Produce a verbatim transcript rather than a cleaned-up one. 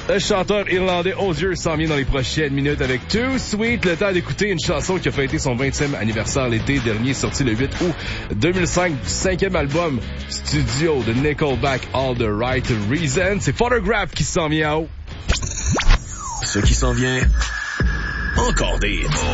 Le chanteur irlandais Osier s'en vient dans les prochaines minutes avec Too Sweet. Le temps d'écouter une chanson qui a fêté son vingtième anniversaire l'été dernier, sorti le huit août deux mille cinq, du cinquième album studio de Nickelback, All the Right Reasons. C'est Photograph qui s'en vient en haut. Ce qui s'en vient, encore des